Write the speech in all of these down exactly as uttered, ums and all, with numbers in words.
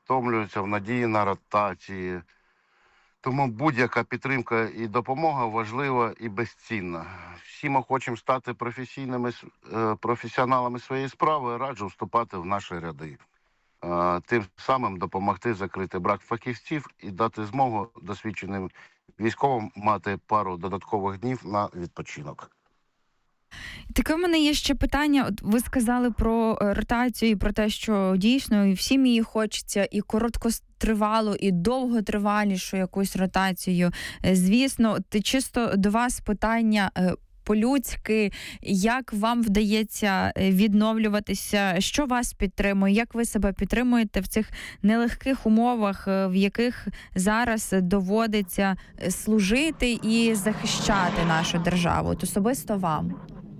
втомлюються в надії на ротації. Тому будь-яка підтримка і допомога важлива і безцінна. Всі ми хочемо стати професійними е, професіоналами своєї справи, раджу вступати в наші ряди. Е, Тим самим допомогти закрити брак фахівців і дати змогу досвідченим військовим мати пару додаткових днів на відпочинок. Таке в мене є ще питання. От ви сказали про ротацію і про те, що дійсно і всім її хочеться, і короткотривалу, і довготривалішу якусь ротацію. Звісно, ти чисто до вас питання по-людськи, як вам вдається відновлюватися, що вас підтримує, як ви себе підтримуєте в цих нелегких умовах, в яких зараз доводиться служити і захищати нашу державу, от особисто вам?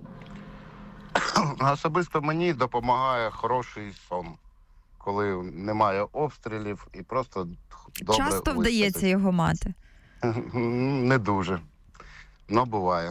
Особисто мені допомагає хороший сон, коли немає обстрілів і просто добре Часто виспатись. вдається його мати? Не дуже, але буває.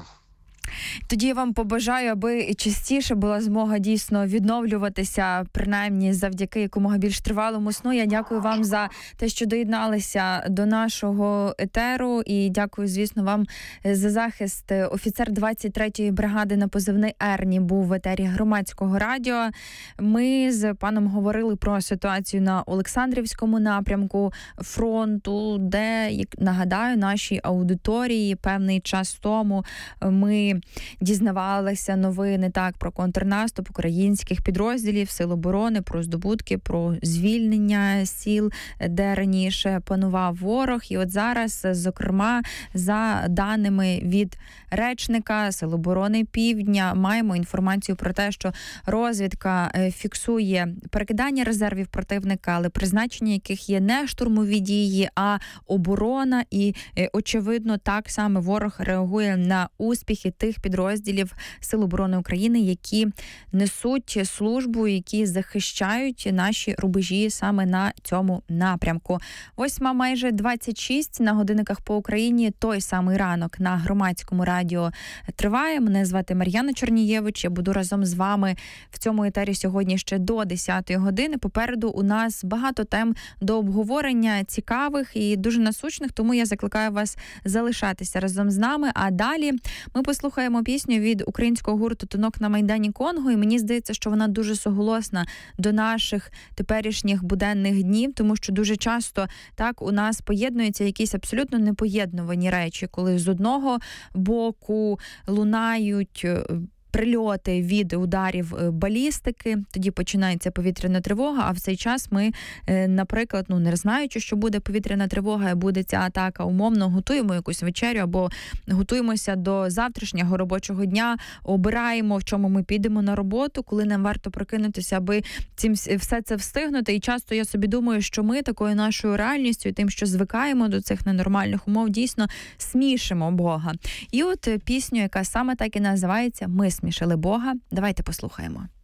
Тоді я вам побажаю, аби частіше була змога дійсно відновлюватися, принаймні завдяки якомога більш тривалому сну. Я дякую вам за те, що доєдналися до нашого етеру, і дякую, звісно, вам за захист. Офіцер двадцять третьої бригади на позивний Ерні був в етері Громадського радіо. Ми з паном говорили про ситуацію на Олександрівському напрямку фронту, де, як нагадаю, нашій аудиторії певний час тому ми дізнавалися новини так про контрнаступ українських підрозділів Сил оборони, про здобутки, про звільнення сіл, де раніше панував ворог. І от зараз, зокрема, за даними від речника Сил оборони Півдня, маємо інформацію про те, що розвідка фіксує перекидання резервів противника, але призначення яких є не штурмові дії, а оборона. І, очевидно, так саме ворог реагує на успіхи тих підрозділів Сил оборони України, які несуть службу, які захищають наші рубежі саме на цьому напрямку. Восьма майже двадцять шість на годинниках по Україні. Той самий ранок на Громадському радіо триває. Мене звати Мар'яна Чорнієвич. Я буду разом з вами в цьому етері сьогодні ще до десятої години. Попереду у нас багато тем до обговорення, цікавих і дуже насущних, тому я закликаю вас залишатися разом з нами. А далі ми послухаємо пісню від українського гурту «Тонок на Майдані Конго», і мені здається, що вона дуже суголосна до наших теперішніх буденних днів, тому що дуже часто так у нас поєднуються якісь абсолютно непоєднувані речі, коли з одного боку лунають прильоти від ударів балістики, тоді починається повітряна тривога, а в цей час ми, наприклад, ну не знаючи, що буде повітряна тривога і буде ця атака, умовно готуємо якусь вечерю або готуємося до завтрашнього робочого дня, обираємо, в чому ми підемо на роботу, коли нам варто прокинутися, аби цим все це встигнути. І часто я собі думаю, що ми такою нашою реальністю, тим, що звикаємо до цих ненормальних умов, дійсно смішимо Бога. І от пісню, яка саме так і називається «Ми смішили Бога», давайте послухаємо.